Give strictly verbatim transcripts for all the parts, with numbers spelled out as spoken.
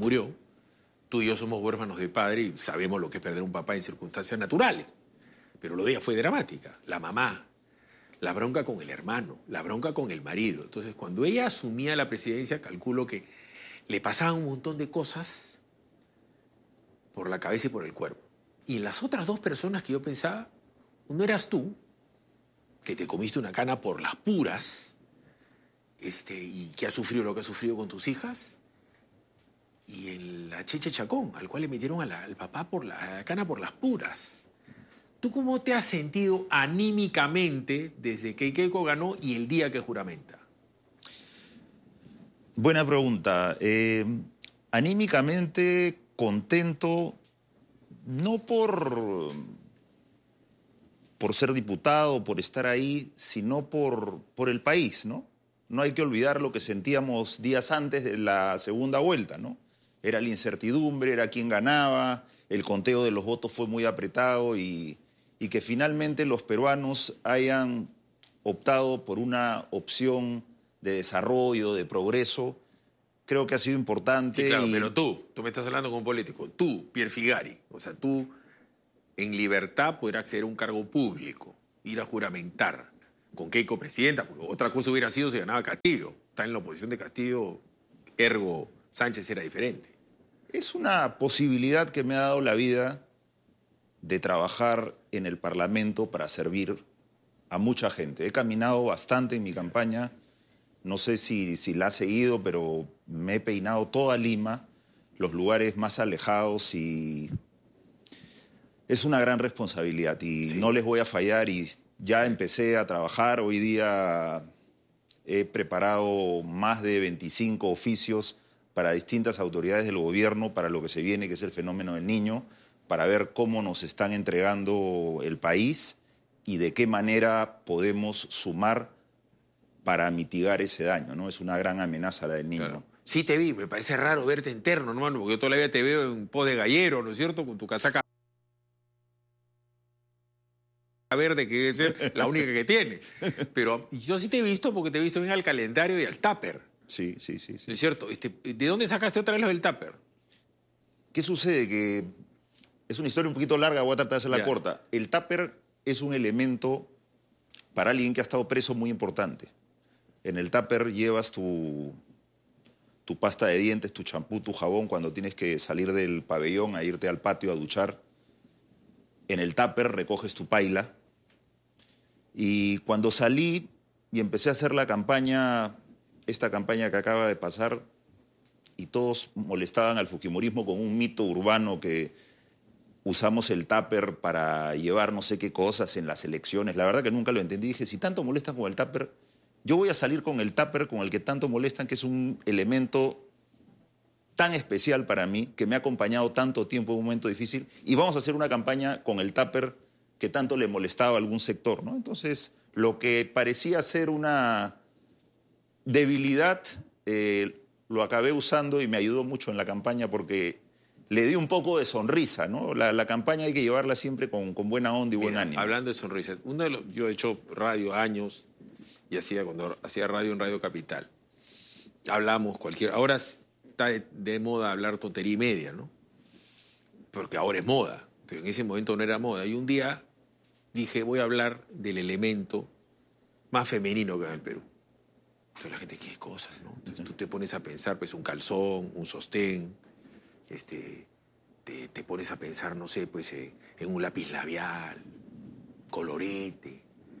murió. Tú y yo somos huérfanos de padre y sabemos lo que es perder un papá en circunstancias naturales. Pero lo de ella fue dramática. La mamá, la bronca con el hermano, la bronca con el marido. Entonces, cuando ella asumía la presidencia, calculo que le pasaban un montón de cosas por la cabeza y por el cuerpo. Y las otras dos personas que yo pensaba, uno eras tú, que te comiste una cana por las puras, este, y que has sufrido lo que has sufrido con tus hijas, y el la Cheche Chacón, al cual le metieron a la, al papá por la, a la cana por las puras. ¿Tú cómo te has sentido anímicamente desde que Keiko ganó y el día que juramenta? Buena pregunta. Eh, anímicamente contento, no por, por ser diputado, por estar ahí, sino por, por el país, ¿no? No hay que olvidar lo que sentíamos días antes de la segunda vuelta, ¿no? Era la incertidumbre, era quién ganaba, el conteo de los votos fue muy apretado y, y que finalmente los peruanos hayan optado por una opción de desarrollo, de progreso, creo que ha sido importante. Sí, claro, y... pero tú, tú me estás hablando como un político, tú, Pierre Figari, o sea, tú en libertad podrás acceder a un cargo público, ir a juramentar con Keiko presidenta, porque otra cosa hubiera sido si ganaba Castillo. Está en la oposición de Castillo, ergo Sánchez era diferente. Es una posibilidad que me ha dado la vida de trabajar en el Parlamento para servir a mucha gente. He caminado bastante en mi campaña, no sé si, si la has seguido, pero me he peinado toda Lima, los lugares más alejados y es una gran responsabilidad y Sí. no les voy a fallar y ya empecé a trabajar. Hoy día he preparado más de veinticinco oficios para distintas autoridades del gobierno, para lo que se viene, que es el fenómeno del niño, para ver cómo nos están entregando el país y de qué manera podemos sumar para mitigar ese daño, ¿no? Es una gran amenaza la del niño. Claro. Sí te vi, me parece raro verte interno, hermano, porque yo toda la vida te veo en pos de gallero, ¿no es cierto? Con tu casaca verde, que debe ser la única que tiene. Pero yo sí te he visto porque te he visto bien al calendario y al tupper. Sí, sí, sí. sí. ¿No es cierto? Este, ¿de dónde sacaste otra vez lo del tupper? ¿Qué sucede? Que es una historia un poquito larga, voy a tratar de hacerla Ya. corta. El tupper es un elemento para alguien que ha estado preso muy importante. En el tupper llevas tu, tu pasta de dientes, tu champú, tu jabón cuando tienes que salir del pabellón a irte al patio a duchar. En el tupper recoges tu paila. Y cuando salí y empecé a hacer la campaña, esta campaña que acaba de pasar, y todos molestaban al fujimorismo con un mito urbano que usamos el tupper para llevar no sé qué cosas en las elecciones. La verdad que nunca lo entendí. Dije, si tanto molestan con el tupper, yo voy a salir con el tupper con el que tanto molestan, que es un elemento tan especial para mí, que me ha acompañado tanto tiempo en un momento difícil, y vamos a hacer una campaña con el tupper que tanto le molestaba a algún sector, ¿no? Entonces, lo que parecía ser una debilidad, eh, lo acabé usando y me ayudó mucho en la campaña porque le di un poco de sonrisa, ¿no? La, la campaña hay que llevarla siempre con, con buena onda y buen Mira, ánimo. hablando de sonrisas, uno de los, yo he hecho radio años y hacía cuando hacía radio en Radio Capital. Hablamos cualquier... Ahora está de, de moda hablar tontería y media, ¿no? Porque ahora es moda, pero en ese momento no era moda. Y un día dije, voy a hablar del elemento más femenino que hay en el Perú. Entonces la gente, ¿qué cosas, no? Entonces tú te pones a pensar, pues un calzón, un sostén, este, te, te pones a pensar, no sé, pues eh, en un lápiz labial, colorete.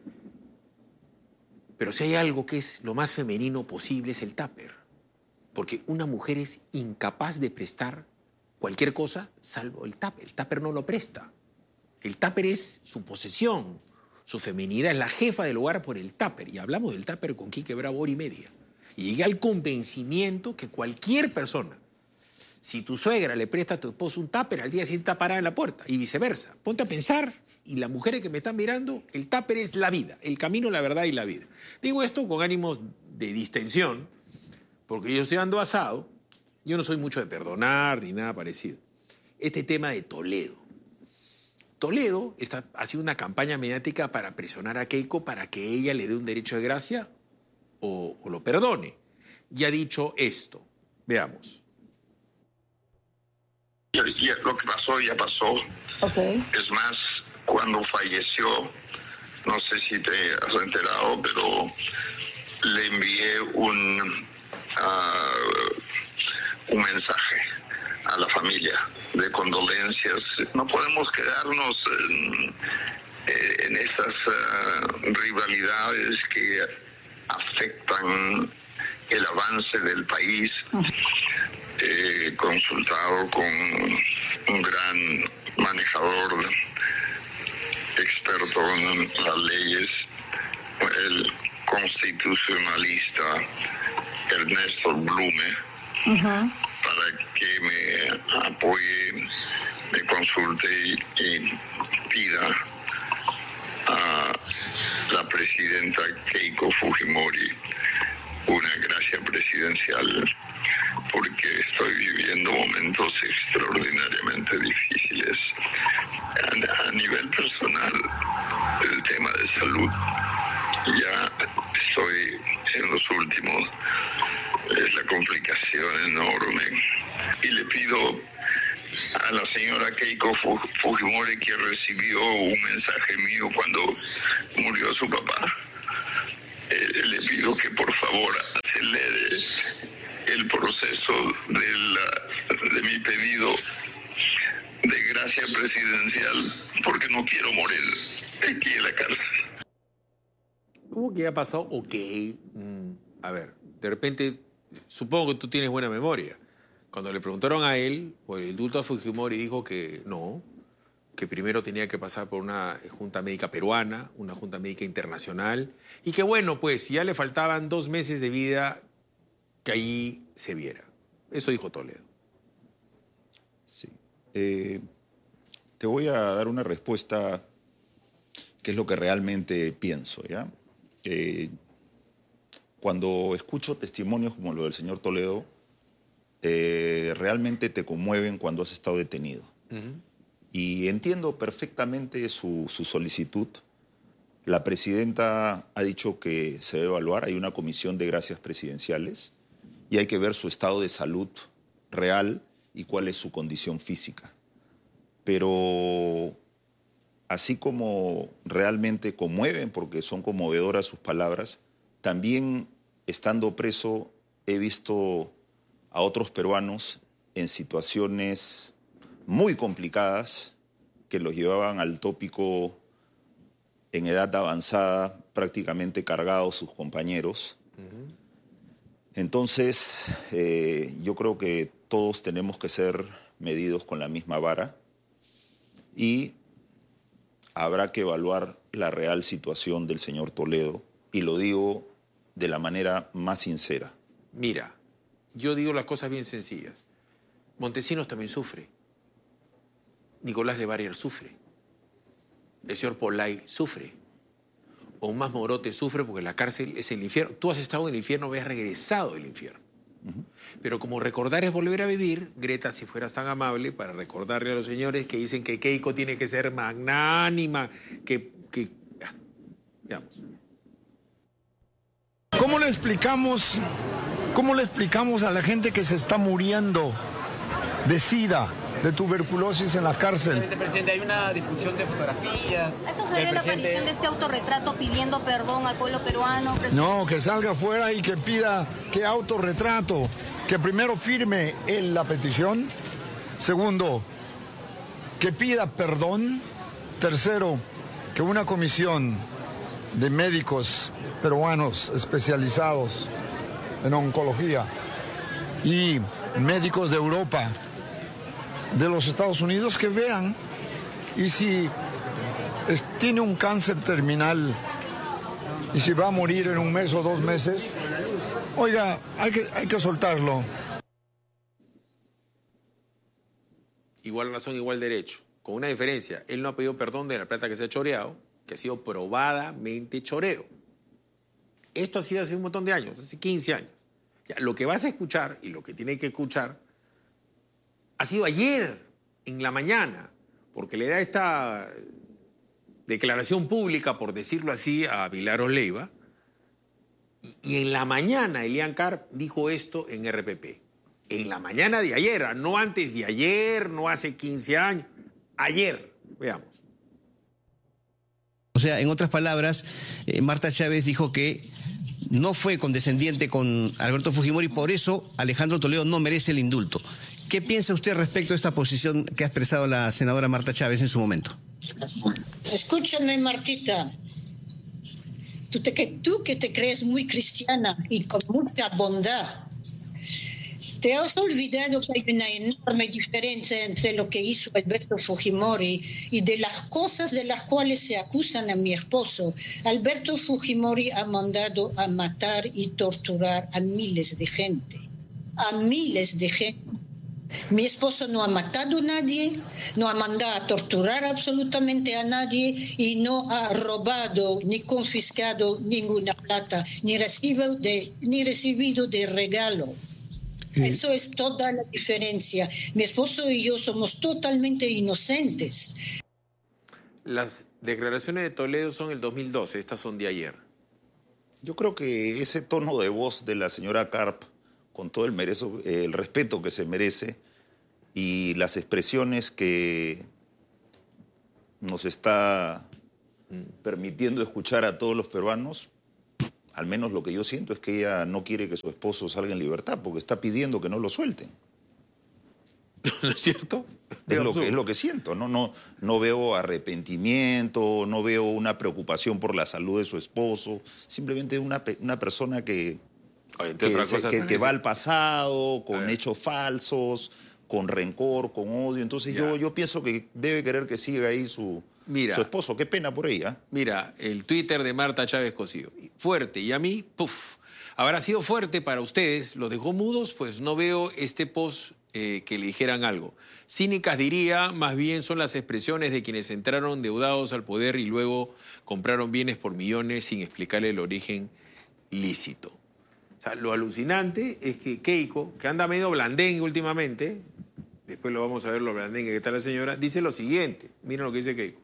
Pero si hay algo que es lo más femenino posible es el tupper. Porque una mujer es incapaz de prestar cualquier cosa salvo el tupper. El tupper no lo presta. El tupper es su posesión, su feminidad, es la jefa del hogar por el tupper. Y hablamos del tupper con Quique Bravo hora y media. Y llegué al convencimiento que cualquier persona, si tu suegra le presta a tu esposo un tupper, al día siguiente está parada en la puerta y viceversa. Ponte a pensar, y las mujeres que me están mirando, el tupper es la vida, el camino, la verdad y la vida. Digo esto con ánimos de distensión, porque yo estoy ando asado, yo no soy mucho de perdonar ni nada parecido. Este tema de Toledo. Toledo está, ha sido una campaña mediática para presionar a Keiko para que ella le dé un derecho de gracia o, o lo perdone. Y ha dicho esto. Veamos. ya, ya, lo que pasó ya pasó. Okay. Es más, cuando falleció, no sé si te has enterado, pero le envié un, uh, un mensaje a la familia de condolencias. No podemos quedarnos en, en esas uh, rivalidades que afectan el avance del país. He consultado con un gran manejador, experto en las leyes, el constitucionalista Ernesto Blume, uh-huh, para que me apoye, me consulte y, y pida a la presidenta Keiko Fujimori una gracia presidencial, porque estoy viviendo momentos extraordinariamente difíciles a, a nivel personal. El tema de salud, ya estoy en los últimos, es la complicación enorme, y le pido a la señora Keiko Fujimori, que recibió un mensaje mío cuando murió su papá, eh, le pido que por favor acelere el proceso de, la, de mi pedido de gracia presidencial, porque no quiero morir aquí en la cárcel. ¿Cómo que ya pasó? Ok. Mm, a ver, de repente, supongo que tú tienes buena memoria. Cuando le preguntaron a él, pues el indulto a Fujimori dijo que no, que primero tenía que pasar por una junta médica peruana, una junta médica internacional, y que bueno, pues ya le faltaban dos meses de vida, que allí se viera. Eso dijo Toledo. Sí. Eh, te voy a dar una respuesta que es lo que realmente pienso, ¿ya? Eh, cuando escucho testimonios como lo del señor Toledo, eh, realmente te conmueven cuando has estado detenido. Uh-huh. Y entiendo perfectamente su, su solicitud. La presidenta ha dicho que se debe evaluar, hay una comisión de gracias presidenciales y hay que ver su estado de salud real y cuál es su condición física. Pero así como realmente conmueven, porque son conmovedoras sus palabras, también estando preso he visto a otros peruanos en situaciones muy complicadas que los llevaban al tópico en edad avanzada, prácticamente cargados sus compañeros. Uh-huh. Entonces, eh, yo creo que todos tenemos que ser medidos con la misma vara y habrá que evaluar la real situación del señor Toledo, y lo digo de la manera más sincera. Mira, yo digo las cosas bien sencillas. Montesinos también sufre. Nicolás de Barrier sufre. El señor Polay sufre. Omar Morote sufre porque la cárcel es el infierno. Tú has estado en el infierno, habías regresado del infierno. Uh-huh. Pero como recordar es volver a vivir, Greta, si fueras tan amable para recordarle a los señores que dicen que Keiko tiene que ser magnánima, que... que ya, veamos. ¿Cómo le explicamos, cómo le explicamos a la gente que se está muriendo de SIDA, de tuberculosis en la cárcel? Presidente, hay una difusión de fotografías. ¿Esto sería la aparición de este autorretrato pidiendo perdón al pueblo peruano, presidente? No, que salga afuera y que pida que autorretrato, que primero firme él la petición, segundo, que pida perdón, tercero, que una comisión de médicos peruanos especializados en oncología y médicos de Europa, de los Estados Unidos, que vean, y si es, tiene un cáncer terminal y si va a morir en un mes o dos meses, oiga, hay que, hay que soltarlo. Igual razón, igual derecho. Con una diferencia, él no ha pedido perdón de la plata que se ha choreado, que ha sido probadamente choreo. Esto ha sido hace un montón de años, hace quince años. Ya, lo que vas a escuchar y lo que tiene que escuchar ha sido ayer, en la mañana, porque le da esta declaración pública, por decirlo así, a Milagros Leiva, y, y en la mañana Elian Carr dijo esto en R P P. en la mañana de ayer, no antes de ayer, no hace quince años, ayer. Veamos. O sea, en otras palabras, eh, Marta Chávez dijo que no fue condescendiente con Alberto Fujimori, por eso Alejandro Toledo no merece el indulto. ¿Qué piensa usted respecto a esta posición que ha expresado la senadora Marta Chávez en su momento? Escúchame, Martita. Tú, te, que, tú que te crees muy cristiana y con mucha bondad, te has olvidado que hay una enorme diferencia entre lo que hizo Alberto Fujimori y de las cosas de las cuales se acusan a mi esposo. Alberto Fujimori ha mandado a matar y torturar a miles de gente. A miles de gente. Mi esposo no ha matado a nadie, no ha mandado a torturar absolutamente a nadie y no ha robado ni confiscado ninguna plata, ni recibido de, ni recibido de regalo. Eso es toda la diferencia. Mi esposo y yo somos totalmente inocentes. Las declaraciones de Toledo son el dos mil doce, estas son de ayer. Yo creo que ese tono de voz de la señora Karp, con todo el, merezo, eh, el respeto que se merece y las expresiones que nos está permitiendo escuchar a todos los peruanos, al menos lo que yo siento es que ella no quiere que su esposo salga en libertad porque está pidiendo que no lo suelten. ¿No es cierto? Es lo, que, es lo que siento, ¿no? No, no veo arrepentimiento, no veo una preocupación por la salud de su esposo, simplemente una, una persona que, Oye, que, otra se, cosa que, que va al pasado, con ver. hechos falsos, con rencor, con odio. Entonces yo, yo pienso que debe querer que siga ahí su, Mira, su esposo. Qué pena por ella. Mira, el Twitter de Marta Chávez Cosío. Fuerte. Y a mí, puf. Habrá sido fuerte para ustedes. ¿Los dejó mudos? Pues no veo este post eh, que le dijeran algo. Cínicas diría, más bien son las expresiones de quienes entraron endeudados al poder y luego compraron bienes por millones sin explicarle el origen lícito. O sea, lo alucinante es que Keiko, que anda medio blandengue últimamente, después lo vamos a ver lo blandengue que está la señora, dice lo siguiente. Miren lo que dice Keiko.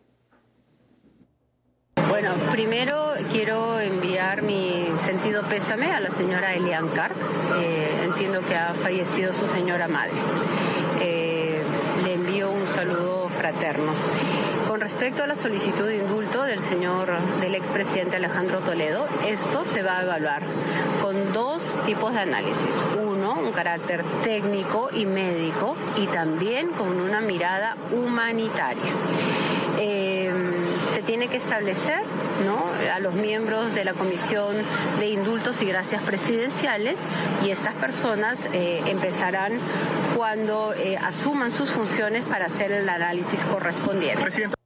Bueno, primero quiero enviar mi sentido pésame a la señora Elian Karp. Eh, entiendo que ha fallecido su señora madre. Eh, le envío un saludo fraterno. Con respecto a la solicitud de indulto del señor, del expresidente Alejandro Toledo, esto se va a evaluar con dos tipos de análisis. Uno, un carácter técnico y médico, y también con una mirada humanitaria. Eh, se tiene que establecer, ¿no?, a los miembros de la Comisión de Indultos y Gracias Presidenciales, y estas personas eh, empezarán cuando eh, asuman sus funciones para hacer el análisis correspondiente.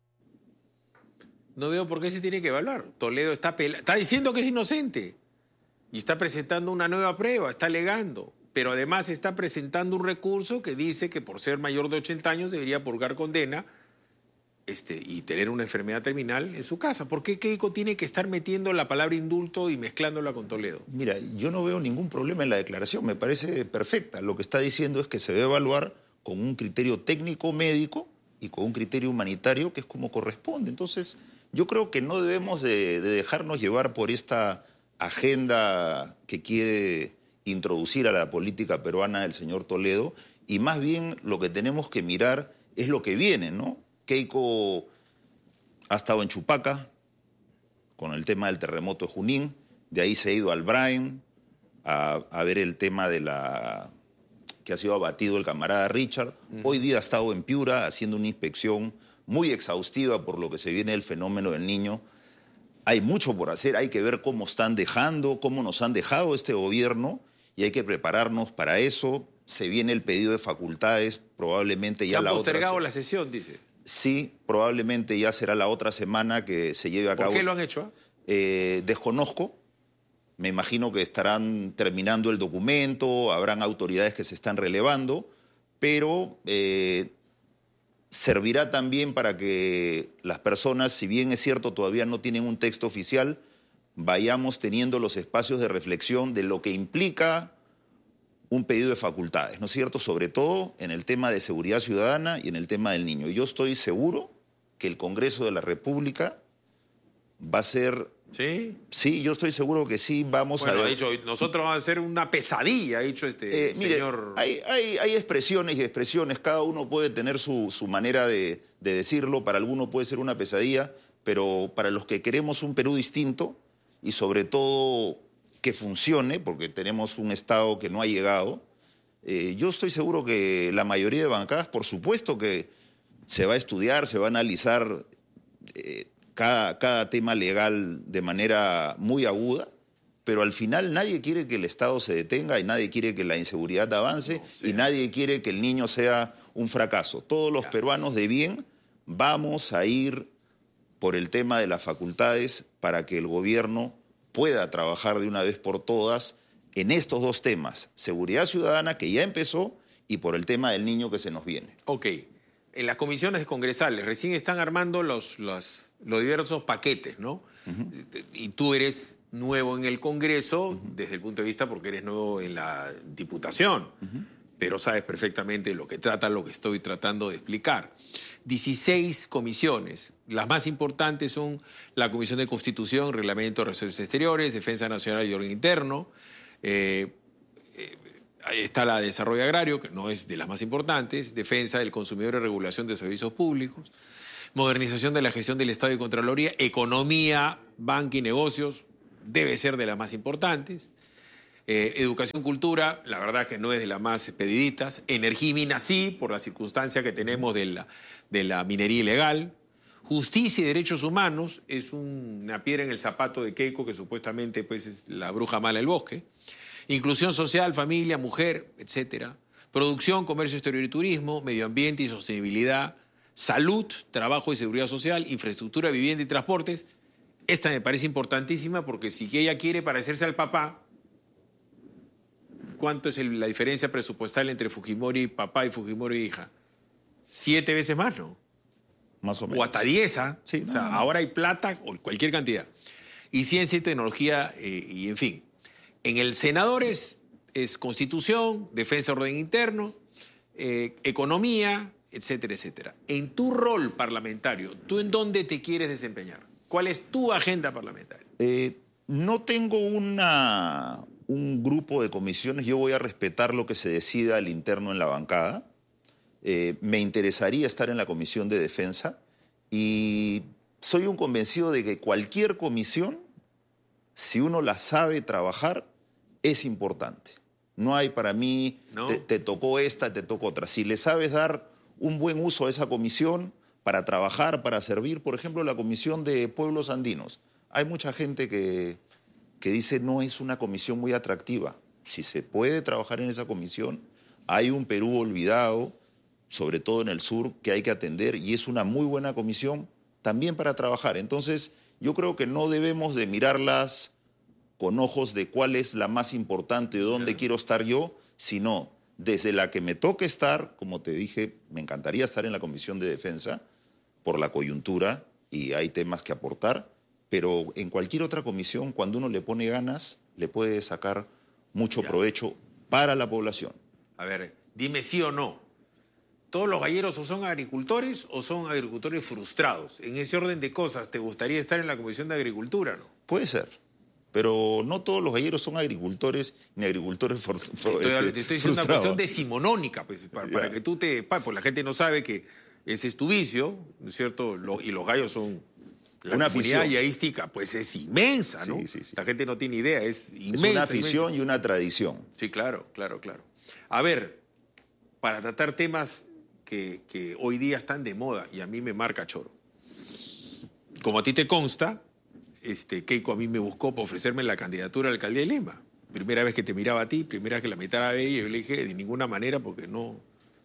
No veo por qué se tiene que evaluar. Toledo está, pela... está diciendo que es inocente y está presentando una nueva prueba, está alegando, pero además está presentando un recurso que dice que por ser mayor de ochenta años debería purgar condena este, y tener una enfermedad terminal en su casa. ¿Por qué Keiko tiene que estar metiendo la palabra indulto y mezclándola con Toledo? Mira, yo no veo ningún problema en la declaración, me parece perfecta. Lo que está diciendo es que se debe evaluar con un criterio técnico médico y con un criterio humanitario, que es como corresponde. Entonces, yo creo que no debemos de, de dejarnos llevar por esta agenda que quiere introducir a la política peruana el señor Toledo, y más bien lo que tenemos que mirar es lo que viene, ¿no? Keiko ha estado en Chupaca con el tema del terremoto de Junín, de ahí se ha ido al Brain a, a ver el tema de la que ha sido abatido el camarada Richard. Mm. Hoy día ha estado en Piura haciendo una inspección muy exhaustiva por lo que se viene el fenómeno del Niño. Hay mucho por hacer, hay que ver cómo están dejando, cómo nos han dejado este gobierno, y hay que prepararnos para eso. Se viene el pedido de facultades, probablemente ya la otra... ¿Se han postergado la sesión, dice? Sí, probablemente ya será la otra semana que se lleve a cabo. ¿Por qué lo han hecho? Eh, desconozco. Me imagino que estarán terminando el documento, habrán autoridades que se están relevando, pero eh, servirá también para que las personas, si bien es cierto todavía no tienen un texto oficial, vayamos teniendo los espacios de reflexión de lo que implica un pedido de facultades, ¿no es cierto? Sobre todo en el tema de seguridad ciudadana y en el tema del niño. Y yo estoy seguro que el Congreso de la República va a ser ¿Sí? Sí, yo estoy seguro que sí vamos bueno, a... ha dicho, nosotros vamos a hacer una pesadilla, ha dicho este Eh, mire, señor... hay, hay, hay expresiones y expresiones, cada uno puede tener su, su manera de, de decirlo, para algunos puede ser una pesadilla, pero para los que queremos un Perú distinto y sobre todo que funcione, porque tenemos un Estado que no ha llegado, eh, yo estoy seguro que la mayoría de bancadas, por supuesto que se va a estudiar, se va a analizar eh, cada, cada tema legal de manera muy aguda, pero al final nadie quiere que el Estado se detenga y nadie quiere que la inseguridad avance no, sí. y nadie quiere que el niño sea un fracaso. Todos los peruanos de bien vamos a ir por el tema de las facultades para que el gobierno pueda trabajar de una vez por todas en estos dos temas, seguridad ciudadana, que ya empezó, y por el tema del niño que se nos viene. Ok. En las comisiones congresales recién están armando los, los, los diversos paquetes, ¿no? Uh-huh. Y tú eres nuevo en el Congreso, uh-huh. desde el punto de vista porque eres nuevo en la Diputación, uh-huh. pero sabes perfectamente lo que trata, lo que estoy tratando de explicar. dieciséis comisiones. Las más importantes son la Comisión de Constitución, Reglamento, Relaciones Exteriores, Defensa Nacional y Orden Interno. Eh, eh, ahí está la de Desarrollo Agrario, que no es de las más importantes. Defensa del Consumidor y Regulación de Servicios Públicos. Modernización de la gestión del Estado y Contraloría. Economía, Banca y Negocios. Debe ser de las más importantes. Eh, educación, cultura, la verdad que no es de las más pediditas. Energía y minas sí, por la circunstancia que tenemos de la, de la minería ilegal. Justicia y derechos humanos es un, una piedra en el zapato de Keiko, que supuestamente pues, es la bruja mala del bosque. Inclusión social, familia, mujer, etcétera. Producción, comercio exterior y turismo, medio ambiente y sostenibilidad, salud, trabajo y seguridad social, infraestructura, vivienda y transportes. Esta me parece importantísima porque si ella quiere parecerse al papá, ¿cuánto es el, la diferencia presupuestal entre Fujimori papá y Fujimori hija? Siete veces más, ¿no? Más o menos. O hasta diez, ¿eh? Sí, o no, sea, no. ahora hay plata o cualquier cantidad. Y ciencia y tecnología, eh, y en fin. En el senador es, es constitución, defensa, orden interno, eh, economía, etcétera, etcétera. En tu rol parlamentario, ¿tú en dónde te quieres desempeñar? ¿Cuál es tu agenda parlamentaria? Eh, no tengo una, un grupo de comisiones. Yo voy a respetar lo que se decida al interno en la bancada. Eh, me interesaría estar en la Comisión de Defensa y soy un convencido de que cualquier comisión, si uno la sabe trabajar, es importante. No hay para mí, ¿no? te, te tocó esta, te tocó otra. Si le sabes dar un buen uso a esa comisión para trabajar, para servir, por ejemplo, la Comisión de Pueblos Andinos. Hay mucha gente que, que dice no es una comisión muy atractiva. Si se puede trabajar en esa comisión, hay un Perú olvidado, sobre todo en el sur, que hay que atender y es una muy buena comisión también para trabajar. Entonces, yo creo que no debemos de mirarlas con ojos de cuál es la más importante, de dónde quiero estar yo, sino desde la que me toque estar, como te dije, me encantaría estar en la Comisión de Defensa por la coyuntura y hay temas que aportar, pero en cualquier otra comisión, cuando uno le pone ganas, le puede sacar mucho ya. provecho para la población. A ver, dime sí o no. ¿Todos los galleros o son agricultores o son agricultores frustrados? En ese orden de cosas, ¿te gustaría estar en la Comisión de Agricultura, no? Puede ser, pero no todos los galleros son agricultores ni agricultores for, for, te, estoy, este, te estoy diciendo una cuestión decimonónica, pues, para, para que tú te... Pues la gente no sabe que ese es tu vicio, ¿no es cierto? Lo, y los gallos son... La una comunidad afición. yaística, pues es inmensa, ¿no? Sí, sí, sí. La gente no tiene idea, es inmensa. Es una afición inmensa. y una tradición. Sí, claro, claro, claro. A ver, para tratar temas que, que hoy día están de moda y a mí me marca choro. Como a ti te consta, este, Keiko a mí me buscó para ofrecerme la candidatura a la alcaldía de Lima. Primera vez que te miraba a ti, primera vez que la miraba a ella, yo le dije de ninguna manera porque no...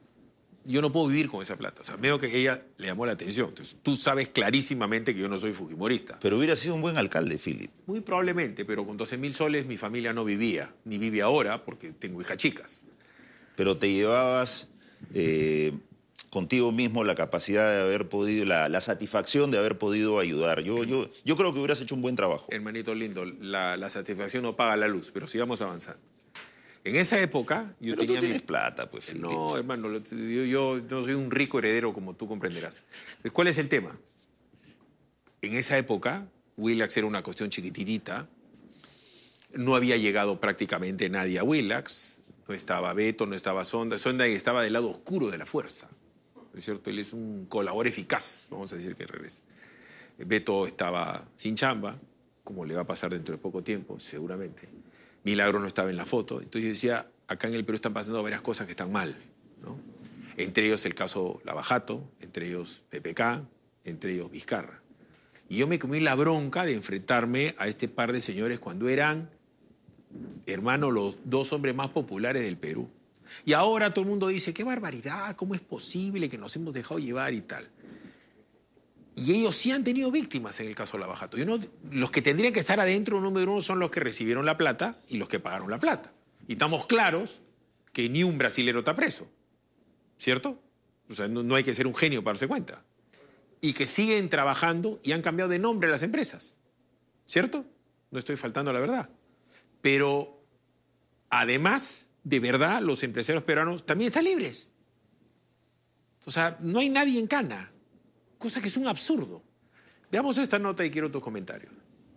Yo no puedo vivir con esa plata. O sea, veo que ella le llamó la atención. Entonces, tú sabes clarísimamente que yo no soy fujimorista. Pero hubiera sido un buen alcalde, Philip. Muy probablemente, pero con doce mil soles mi familia no vivía. Ni vive ahora porque tengo hijas chicas. Pero te llevabas eh, contigo mismo la capacidad de haber podido, la, la satisfacción de haber podido ayudar. Yo, yo, yo creo que hubieras hecho un buen trabajo. Hermanito lindo, la, la satisfacción no paga la luz, pero sigamos avanzando. En esa época yo Pero tenía... tú tienes mi... plata, pues, Philip. No, hermano, yo, yo no soy un rico heredero como tú comprenderás. Entonces, ¿cuál es el tema? En esa época Willax era una cuestión chiquititita. No había llegado prácticamente nadie a Willax. No estaba Beto, no estaba Sonda. Sonda estaba del lado oscuro de la fuerza. ¿No es cierto? Él es un colaborador eficaz, vamos a decir que regrese. Beto estaba sin chamba, como le va a pasar dentro de poco tiempo, seguramente. Milagro no estaba en la foto. Entonces yo decía, acá en el Perú están pasando varias cosas que están mal, ¿no? Entre ellos el caso Lavajato, entre ellos P P K, entre ellos Vizcarra. Y yo me comí la bronca de enfrentarme a este par de señores cuando eran, hermano, los dos hombres más populares del Perú. Y ahora todo el mundo dice, qué barbaridad, ¿cómo es posible que nos hemos dejado llevar y tal? Y ellos sí han tenido víctimas en el caso Lavajato. Yo no, los que tendrían que estar adentro, número uno, son los que recibieron la plata y los que pagaron la plata. Y estamos claros que ni un brasilero está preso, ¿cierto? O sea, no, no hay que ser un genio para darse cuenta. Y que siguen trabajando y han cambiado de nombre las empresas, ¿cierto? No estoy faltando a la verdad. Pero además, de verdad, los empresarios peruanos también están libres. O sea, no hay nadie en cana, cosa que es un absurdo. Veamos esta nota y quiero tus comentarios.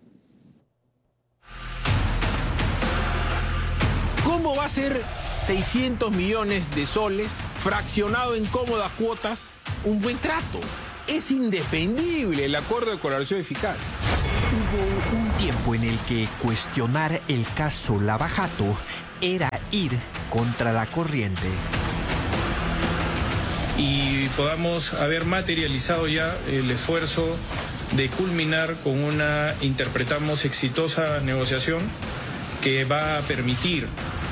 ¿Cómo va a ser seiscientos millones de soles fraccionado en cómodas cuotas un buen trato? Es indefendible el acuerdo de colaboración eficaz. Hubo un tiempo en el que cuestionar el caso Lavajato era ir contra la corriente. Y podamos haber materializado ya el esfuerzo de culminar con una, interpretamos, exitosa negociación que va a permitir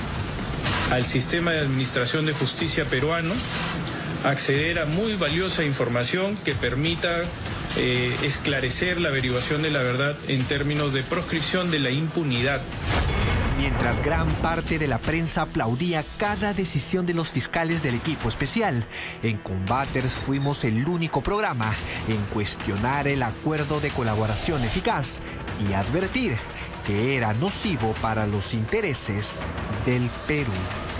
al sistema de administración de justicia peruano acceder a muy valiosa información que permita eh, esclarecer la averiguación de la verdad en términos de proscripción de la impunidad. Mientras gran parte de la prensa aplaudía cada decisión de los fiscales del equipo especial, en Combaters fuimos el único programa en cuestionar el acuerdo de colaboración eficaz y advertir que era nocivo para los intereses del Perú.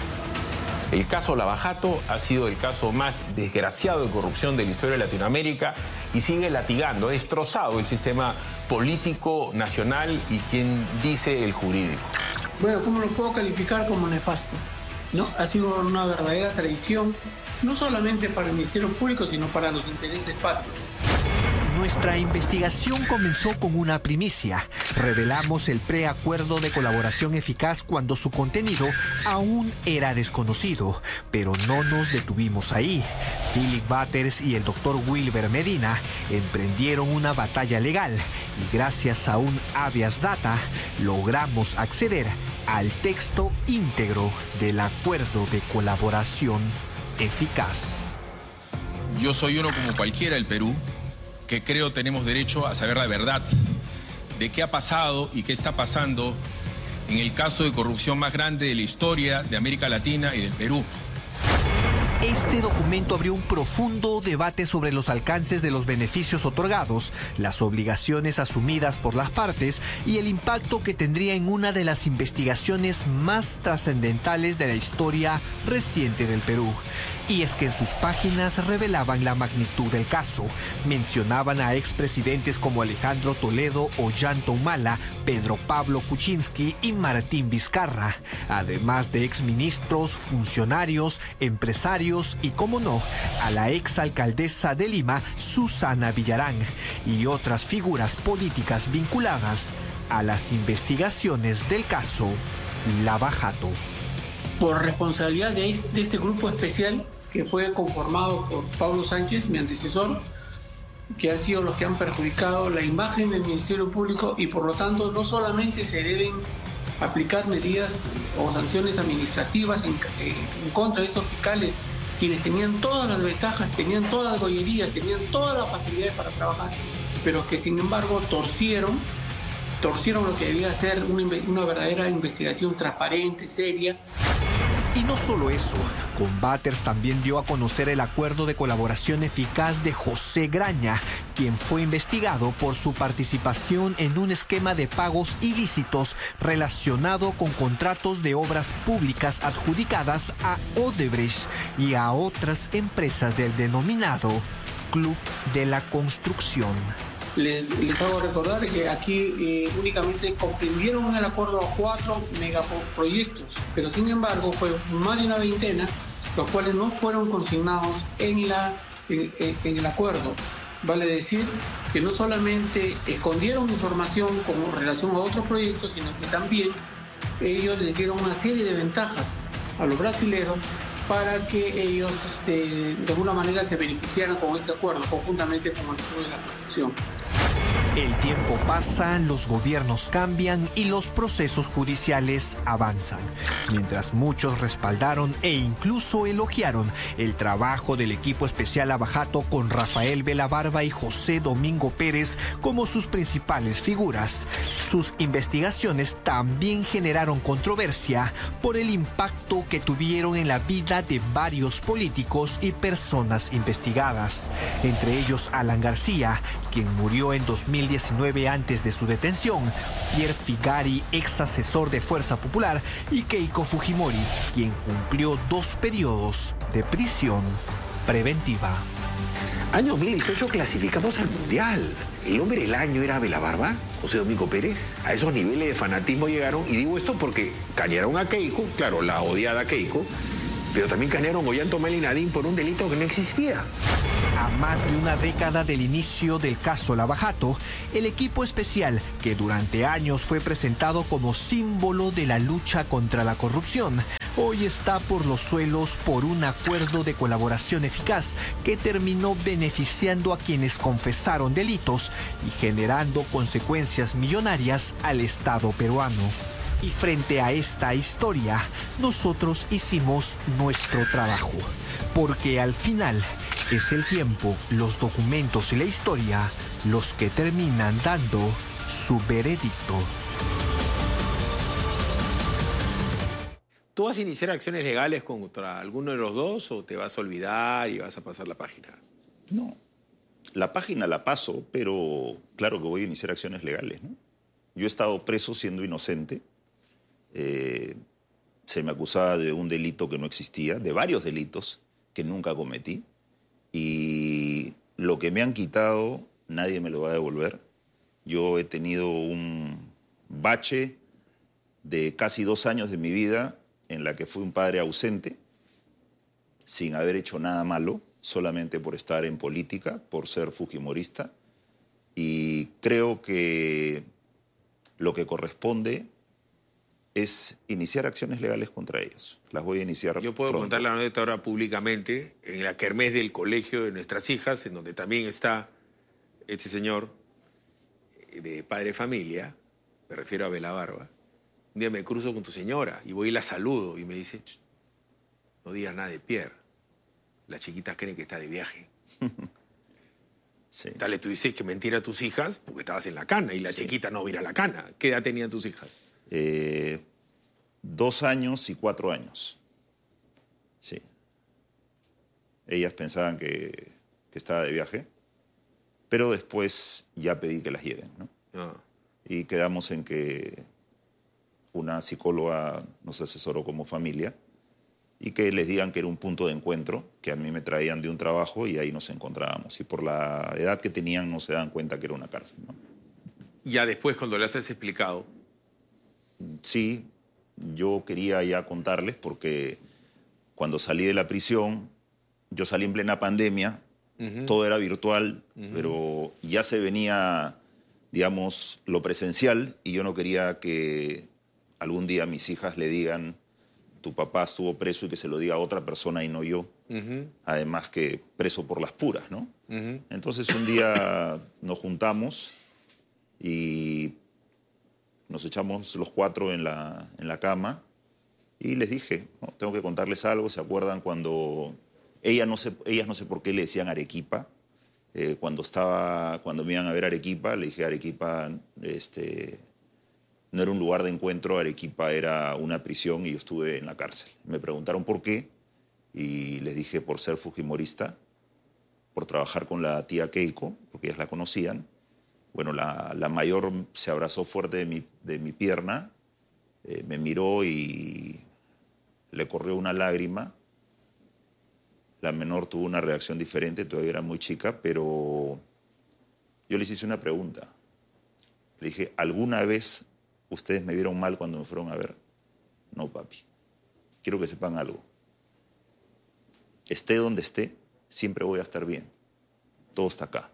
El caso Lavajato ha sido el caso más desgraciado de corrupción de la historia de Latinoamérica y sigue latigando, destrozado el sistema político nacional y quien dice el jurídico. Bueno, ¿cómo lo puedo calificar como nefasto? ¿No? Ha sido una verdadera traición, no solamente para el Ministerio Público, sino para los intereses patrios. Nuestra investigación comenzó con una primicia. Revelamos el preacuerdo de colaboración eficaz cuando su contenido aún era desconocido. Pero no nos detuvimos ahí. Philip Butters y el doctor Wilber Medina emprendieron una batalla legal y gracias a un habeas data logramos acceder al texto íntegro del acuerdo de colaboración eficaz. Yo soy uno como cualquiera del Perú, que creo tenemos derecho a saber la verdad de qué ha pasado y qué está pasando en el caso de corrupción más grande de la historia de América Latina y del Perú. Este documento abrió un profundo debate sobre los alcances de los beneficios otorgados, las obligaciones asumidas por las partes y el impacto que tendría en una de las investigaciones más trascendentales de la historia reciente del Perú. Y es que en sus páginas revelaban la magnitud del caso. Mencionaban a expresidentes como Alejandro Toledo, Ollanta Humala, Pedro Pablo Kuczynski y Martín Vizcarra, además de exministros, funcionarios, empresarios y, como no, a la exalcaldesa de Lima, Susana Villarán, y otras figuras políticas vinculadas a las investigaciones del caso Lavajato. Por responsabilidad de este grupo especial que fue conformado por Pablo Sánchez, mi antecesor, que han sido los que han perjudicado la imagen del Ministerio Público y por lo tanto no solamente se deben aplicar medidas o sanciones administrativas en, en contra de estos fiscales, quienes tenían todas las ventajas, tenían todas las gollerías, tenían todas las facilidades para trabajar, pero que sin embargo torcieron, torcieron lo que debía ser una, una verdadera investigación transparente, seria. Y no solo eso, Combaters también dio a conocer el acuerdo de colaboración eficaz de José Graña, quien fue investigado por su participación en un esquema de pagos ilícitos relacionado con contratos de obras públicas adjudicadas a Odebrecht y a otras empresas del denominado Club de la Construcción. Les, les hago recordar que aquí eh, únicamente comprendieron en el acuerdo cuatro megaproyectos, pero sin embargo fue más de una veintena los cuales no fueron consignados en, la, en, en el acuerdo. Vale decir que no solamente escondieron información con relación a otros proyectos, sino que también ellos les dieron una serie de ventajas a los brasileños para que ellos este, de alguna manera se beneficiaran con este acuerdo, conjuntamente con el Fondo de la Protección. El tiempo pasa, los gobiernos cambian y los procesos judiciales avanzan. Mientras muchos respaldaron e incluso elogiaron el trabajo del equipo especial Lavajato con Rafael Belabarba y José Domingo Pérez como sus principales figuras, sus investigaciones también generaron controversia por el impacto que tuvieron en la vida de varios políticos y personas investigadas, entre ellos Alan García, quien murió en dos mil diecinueve antes de su detención, Pierre Figari, ex asesor de Fuerza Popular, y Keiko Fujimori, quien cumplió dos periodos de prisión preventiva. Año dos mil dieciocho clasificamos al Mundial. El hombre del año era Belabarba, José Domingo Pérez. A esos niveles de fanatismo llegaron, y digo esto porque cañaron a Keiko, claro, la odiada Keiko, pero también cañaron a Ollanta-Humala y Nadine por un delito que no existía. A más de una década del inicio del caso Lavajato, el equipo especial, que durante años fue presentado como símbolo de la lucha contra la corrupción, hoy está por los suelos por un acuerdo de colaboración eficaz que terminó beneficiando a quienes confesaron delitos y generando consecuencias millonarias al Estado peruano. Y frente a esta historia, nosotros hicimos nuestro trabajo, porque al final es el tiempo, los documentos y la historia los que terminan dando su veredicto. ¿Tú vas a iniciar acciones legales contra alguno de los dos o te vas a olvidar y vas a pasar la página? No, la página la paso, pero claro que voy a iniciar acciones legales, ¿no? Yo he estado preso siendo inocente. Eh, se me acusaba de un delito que no existía, de varios delitos que nunca cometí, y lo que me han quitado nadie me lo va a devolver. Yo he tenido un bache de casi dos años de mi vida en la que fui un padre ausente, sin haber hecho nada malo, solamente por estar en política, por ser fujimorista, y creo que lo que corresponde es iniciar acciones legales contra ellos. Las voy a iniciar Yo puedo pronto. contar la anécdota ahora públicamente en la kermés del colegio de nuestras hijas, en donde también está este señor de padre de familia, me refiero a Belabarba. Un día me cruzo con tu señora y voy y la saludo y me dice, no digas nada de Pierre, las chiquitas creen que está de viaje. Sí. Tal, tú dices que mentira a tus hijas porque estabas en la cana y la sí. chiquita no va a ir a la cana. ¿Qué edad tenían tus hijas? Eh, dos años y cuatro años. Sí. Ellas pensaban que, que estaba de viaje, pero después ya pedí que las lleven, ¿no? Ah. Y quedamos en que una psicóloga nos asesoró como familia y que les digan que era un punto de encuentro, que a mí me traían de un trabajo y ahí nos encontrábamos. Y por la edad que tenían no se dan cuenta que era una cárcel, ¿no? Ya después, cuando les has explicado... Sí, yo quería ya contarles porque cuando salí de la prisión, yo salí en plena pandemia, uh-huh. todo era virtual, uh-huh. pero ya se venía, digamos, lo presencial y yo no quería que algún día mis hijas le digan tu papá estuvo preso y que se lo diga a otra persona y no yo. Uh-huh. Además que preso por las puras, ¿no? Uh-huh. Entonces un día nos juntamos y nos echamos los cuatro en la, en la cama y les dije, ¿no? Tengo que contarles algo. ¿Se acuerdan cuando ella no sé, ellas no sé por qué le decían Arequipa? Eh, cuando, estaba, cuando me iban a ver a Arequipa, le dije Arequipa este, no era un lugar de encuentro, Arequipa era una prisión y yo estuve en la cárcel. Me preguntaron por qué y les dije por ser fujimorista, por trabajar con la tía Keiko, porque ellas la conocían. Bueno, la, la mayor se abrazó fuerte de mi, de mi pierna, eh, me miró y le corrió una lágrima. La menor tuvo una reacción diferente, todavía era muy chica, pero Yo les hice una pregunta. Le dije, ¿alguna vez ustedes me vieron mal cuando me fueron a ver? No, papi. Quiero que sepan algo. Esté donde esté, siempre voy a estar bien. Todo está acá.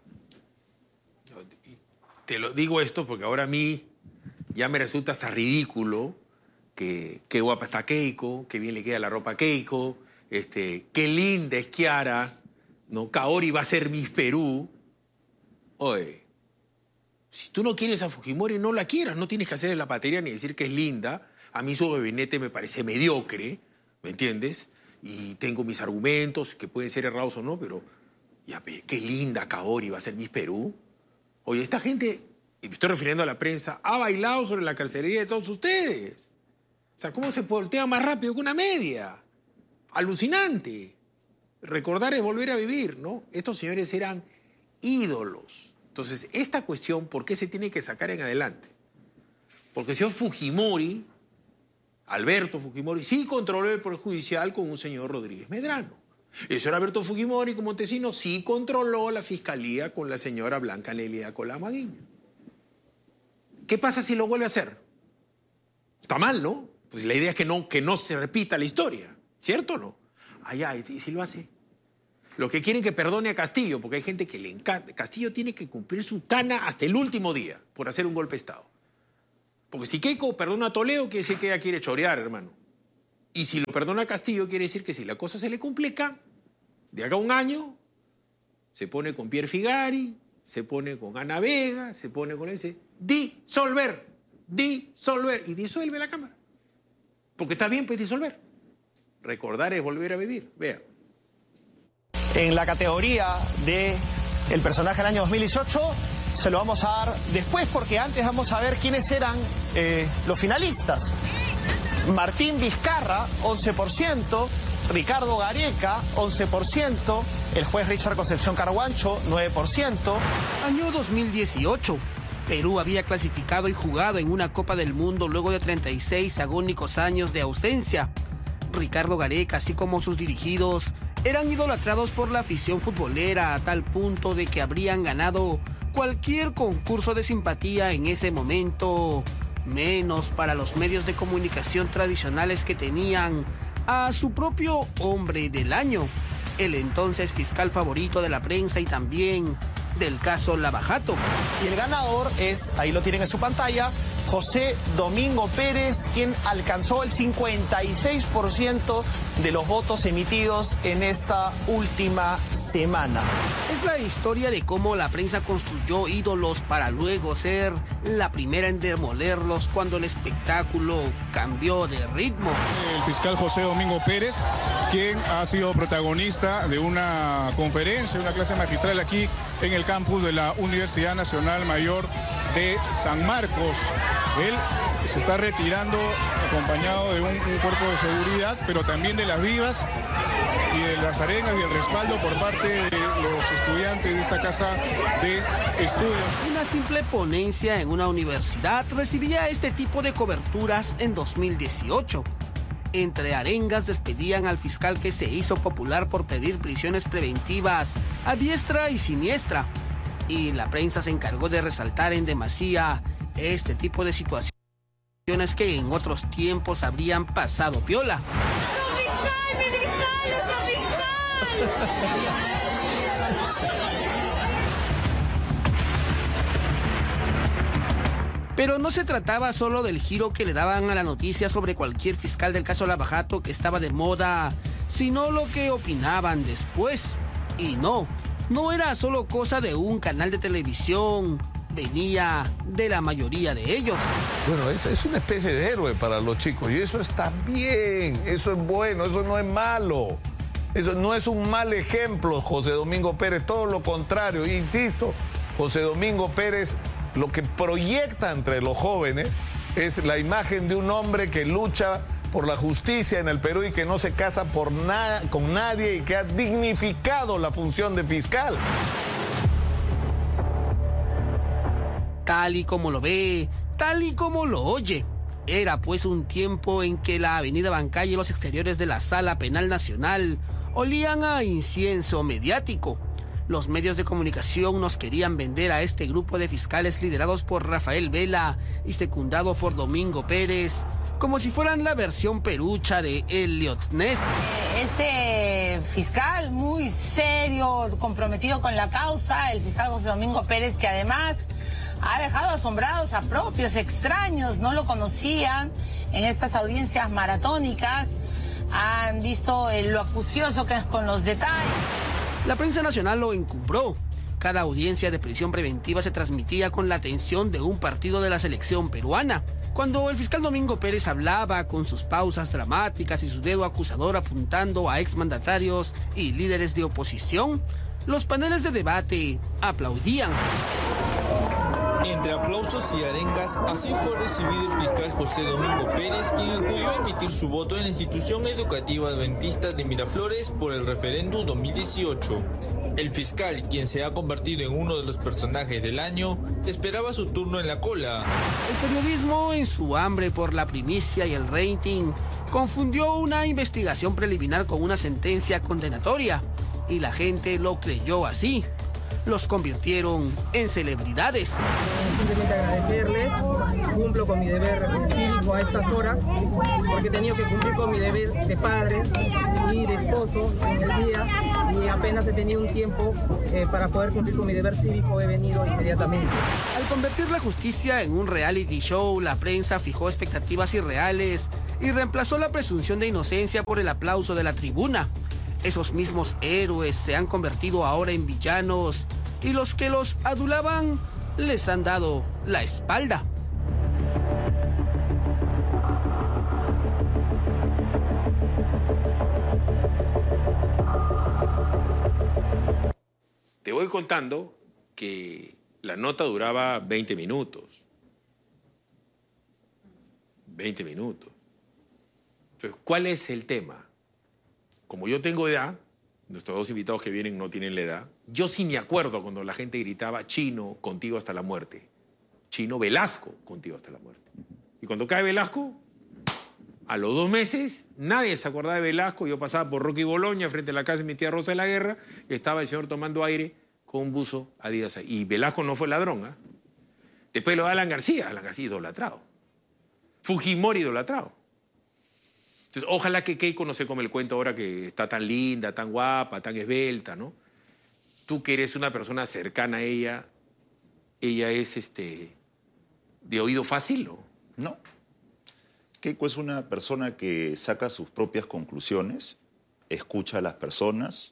Te lo digo esto porque ahora a mí ya me resulta hasta ridículo que qué guapa está Keiko, qué bien le queda la ropa a Keiko, este, qué linda es Kiara, ¿no? Kaori va a ser Miss Perú. Oye, si tú no quieres a Fujimori, no la quieras, no tienes que hacerle la batería ni decir que es linda. A mí su gabinete me parece mediocre, ¿me entiendes? Y tengo mis argumentos, que pueden ser errados o no, pero ya, qué linda Kaori va a ser Miss Perú. Oye, esta gente, y me estoy refiriendo a la prensa, ha bailado sobre la carcerería de todos ustedes. O sea, ¿cómo se voltea más rápido que una media? Alucinante. Recordar es volver a vivir, ¿no? Estos señores eran ídolos. Entonces, esta cuestión, ¿por qué se tiene que sacar en adelante? Porque el señor Fujimori, Alberto Fujimori, sí controló el Poder Judicial con un señor Rodríguez Medrano. El señor Alberto Fujimori, como Montesino, sí controló la fiscalía con la señora Blanca Lelia Colamaguiño. ¿Qué pasa si lo vuelve a hacer? Está mal, ¿no? Pues la idea es que no, que no se repita la historia, ¿cierto o no? Allá, y si lo hace. Lo que quieren que perdone a Castillo, porque hay gente que le encanta. Castillo tiene que cumplir su cana hasta el último día por hacer un golpe de Estado. Porque si Keiko perdona a Toledo, quiere decir que ella quiere chorear, hermano. Y si lo perdona a Castillo, quiere decir que si la cosa se le complica, de acá a un año, se pone con Pierre Figari, se pone con Ana Vega, se pone con él, dice, disolver, disolver, y disuelve la Cámara. Porque está bien, pues, disolver. Recordar es volver a vivir. Vea. En la categoría de el personaje del año dos mil dieciocho se lo vamos a dar después, porque antes vamos a ver quiénes eran eh, los finalistas. Martín Vizcarra, once por ciento, Ricardo Gareca, once por ciento, el juez Richard Concepción Carguancho, nueve por ciento. Año dos mil dieciocho. Perú había clasificado y jugado en una Copa del Mundo luego de treinta y seis agónicos años de ausencia. Ricardo Gareca, así como sus dirigidos, eran idolatrados por la afición futbolera a tal punto de que habrían ganado cualquier concurso de simpatía en ese momento, menos para los medios de comunicación tradicionales que tenían a su propio hombre del año, el entonces fiscal favorito de la prensa y también del caso Lava Jato. Y el ganador es, ahí lo tienen en su pantalla, José Domingo Pérez, quien alcanzó el cincuenta y seis por ciento de los votos emitidos en esta última semana. Es la historia de cómo la prensa construyó ídolos para luego ser la primera en demolerlos cuando el espectáculo cambió de ritmo. El fiscal José Domingo Pérez, quien ha sido protagonista de una conferencia, una clase magistral aquí en el campus de la Universidad Nacional Mayor de San Marcos. Él se está retirando acompañado de un, un cuerpo de seguridad, pero también de las vivas y de las arenas y el respaldo por parte de los estudiantes de esta casa de estudios. Una simple ponencia en una universidad recibía este tipo de coberturas en dos mil dieciocho. Entre arengas despedían al fiscal que se hizo popular por pedir prisiones preventivas a diestra y siniestra. Y la prensa se encargó de resaltar en demasía este tipo de situaciones que en otros tiempos habrían pasado piola. Pero no se trataba solo del giro que le daban a la noticia sobre cualquier fiscal del caso Lava Jato que estaba de moda, sino lo que opinaban después. Y no, no era solo cosa de un canal de televisión, venía de la mayoría de ellos. Bueno, es, es una especie de héroe para los chicos y eso está bien, eso es bueno, eso no es malo. Eso no es un mal ejemplo, José Domingo Pérez, todo lo contrario. Insisto, José Domingo Pérez lo que proyecta entre los jóvenes es la imagen de un hombre que lucha por la justicia en el Perú y que no se casa por nada, con nadie y que ha dignificado la función de fiscal. Tal y como lo ve, tal y como lo oye. Era pues un tiempo en que la avenida Bancay y los exteriores de la Sala Penal Nacional olían a incienso mediático. Los medios de comunicación nos querían vender a este grupo de fiscales liderados por Rafael Vela y secundado por Domingo Pérez como si fueran la versión perucha de Elliot Ness. Este fiscal muy serio, comprometido con la causa, el fiscal José Domingo Pérez, que además ha dejado asombrados a propios extraños, no lo conocían en estas audiencias maratónicas, han visto lo acucioso que es con los detalles. La prensa nacional lo encumbró. Cada audiencia de prisión preventiva se transmitía con la atención de un partido de la selección peruana. Cuando el fiscal Domingo Pérez hablaba con sus pausas dramáticas y su dedo acusador apuntando a exmandatarios y líderes de oposición, los paneles de debate aplaudían. Entre aplausos y arengas, así fue recibido el fiscal José Domingo Pérez, quien acudió a emitir su voto en la institución educativa adventista de Miraflores por el referéndum dos mil dieciocho. El fiscal, quien se ha convertido en uno de los personajes del año, esperaba su turno en la cola. El periodismo, en su hambre por la primicia y el rating, confundió una investigación preliminar con una sentencia condenatoria, y la gente lo creyó así. Los convirtieron en celebridades. Simplemente agradecerles, cumplo con mi deber cívico a estas horas, porque he tenido que cumplir con mi deber de padre y de esposo en el día, y apenas he tenido un tiempo eh, para poder cumplir con mi deber cívico, he venido inmediatamente. Al convertir la justicia en un reality show, la prensa fijó expectativas irreales y reemplazó la presunción de inocencia por el aplauso de la tribuna. Esos mismos héroes se han convertido ahora en villanos y los que los adulaban les han dado la espalda. Te voy contando que la nota duraba veinte minutos. veinte minutos. Entonces, ¿cuál es el tema? Como yo tengo edad, nuestros dos invitados que vienen no tienen la edad, yo sí me acuerdo cuando la gente gritaba Chino, contigo hasta la muerte. Chino, Velasco, contigo hasta la muerte. Y cuando cae Velasco, a los dos meses, nadie se acordaba de Velasco. Yo pasaba por Roque y Boloña, frente a la casa de mi tía Rosa de la Guerra, y estaba el señor tomando aire con un buzo Adidas ahí. Y Velasco no fue ladrón, ¿eh? Después lo da Alan García, Alan García idolatrado. Fujimori idolatrado. Entonces, ojalá que Keiko no se come el cuento ahora que está tan linda, tan guapa, tan esbelta, ¿no? Tú que eres una persona cercana a ella, ella es este, de oído fácil, ¿no? No. Keiko es una persona que saca sus propias conclusiones, escucha a las personas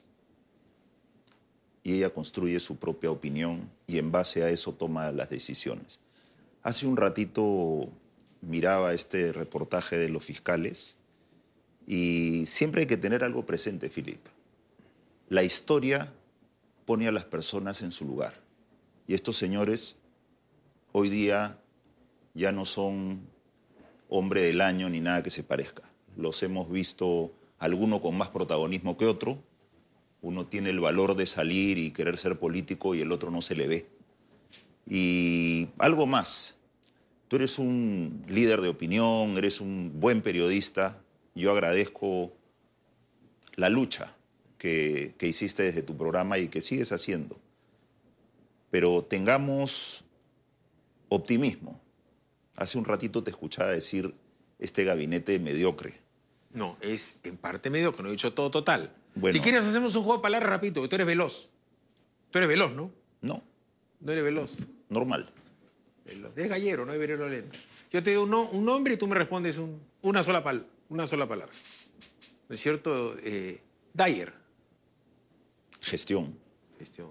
y ella construye su propia opinión y en base a eso toma las decisiones. Hace un ratito miraba este reportaje de los fiscales. Y siempre hay que tener algo presente, Filipe. La historia pone a las personas en su lugar. Y estos señores hoy día ya no son hombre del año ni nada que se parezca. Los hemos visto, alguno con más protagonismo que otro. Uno tiene el valor de salir y querer ser político y el otro no se le ve. Y algo más. Tú eres un líder de opinión, eres un buen periodista. Yo agradezco la lucha que, que hiciste desde tu programa y que sigues haciendo. Pero tengamos optimismo. Hace un ratito te escuchaba decir este gabinete mediocre. No, es en parte mediocre, no he dicho todo total. Bueno, si quieres hacemos un juego de palabras rapidito, que tú eres veloz. Tú eres veloz, ¿no? No. No eres veloz. Normal. Veloz. Es gallero, no es verero lento. Yo te digo un, no, un nombre y tú me respondes un, una sola palabra. Una sola palabra. ¿No es cierto? Eh, Dyer. Gestión. Gestión.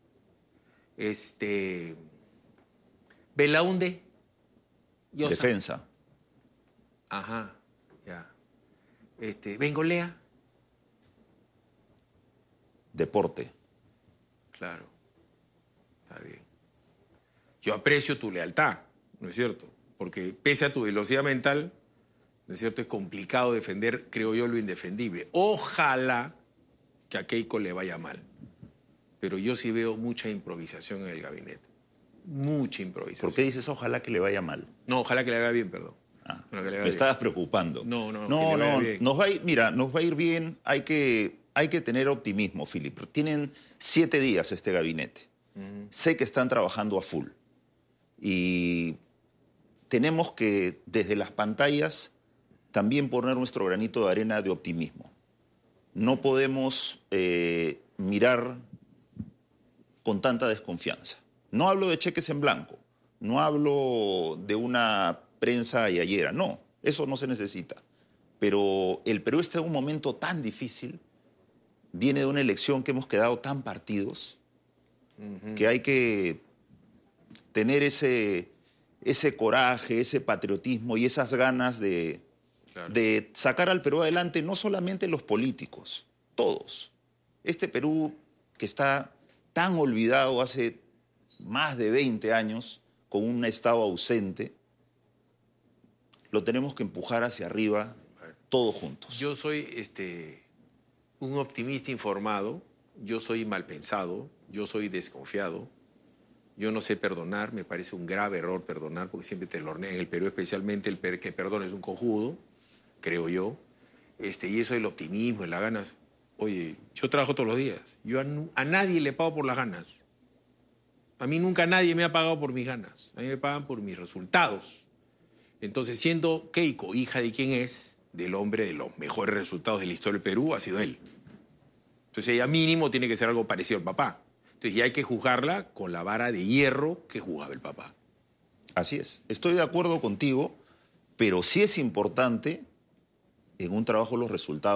Este. Belaunde. Llosa. Defensa. Ajá, ya. Este, Bengolea. Deporte. Claro. Está bien. Yo aprecio tu lealtad, ¿no es cierto? Porque pese a tu velocidad mental, ¿no es cierto? Es complicado defender, creo yo, lo indefendible. Ojalá que a Keiko le vaya mal. Pero yo sí veo mucha improvisación en el gabinete. Mucha improvisación. ¿Por qué dices ojalá que le vaya mal? No, ojalá que le vaya bien, perdón. Ah, no, que le vaya me bien. estabas preocupando. No, no, no. que le vaya no bien. Nos va a ir, mira, nos va a ir bien. Hay que hay que tener optimismo, Philip. Tienen siete días este gabinete. Uh-huh. Sé que están trabajando a full. Y tenemos que, desde las pantallas, también poner nuestro granito de arena de optimismo. No podemos eh, mirar con tanta desconfianza. No hablo de cheques en blanco, no hablo de una prensa yayera, no, eso no se necesita. Pero el Perú está en un momento tan difícil, viene de una elección que hemos quedado tan partidos, uh-huh. que hay que tener ese, ese coraje, ese patriotismo y esas ganas de, claro. de sacar al Perú adelante, no solamente los políticos, todos. Este Perú que está tan olvidado hace más de veinte años, con un Estado ausente, lo tenemos que empujar hacia arriba todos juntos. Yo soy este, un optimista informado, yo soy mal pensado, yo soy desconfiado, yo no sé perdonar, me parece un grave error perdonar, porque siempre te lo hornean. En el Perú especialmente el per que perdona es un cojudo, creo yo, este, y eso es el optimismo, las ganas. Oye, yo trabajo todos los días, yo a, a nadie le pago por las ganas. A mí nunca nadie me ha pagado por mis ganas, a mí me pagan por mis resultados. Entonces, siendo Keiko hija de quién es, del hombre de los mejores resultados de la historia del Perú, ha sido él. Entonces ella mínimo tiene que ser algo parecido al papá. Entonces ya hay que juzgarla con la vara de hierro que jugaba el papá. Así es, estoy de acuerdo contigo, pero sí es importante en un trabajo los resultados.